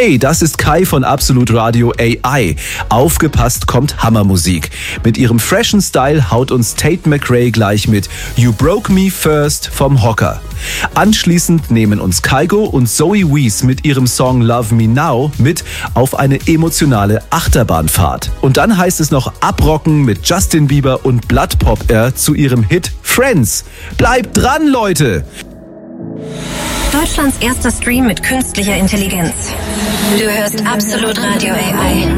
Hey, das ist Kai von Absolut Radio AI. Aufgepasst, kommt Hammermusik. Mit ihrem freshen Style haut uns Tate McRae gleich mit You Broke Me First vom Hocker. Anschließend nehmen uns Kygo und Zoe Wees mit ihrem Song Love Me Now mit auf eine emotionale Achterbahnfahrt. Und dann heißt es noch abrocken mit Justin Bieber und Blood Pop Air zu ihrem Hit Friends. Bleibt dran, Leute! Deutschlands erster Stream mit künstlicher Intelligenz. Du hörst Absolut Radio AI.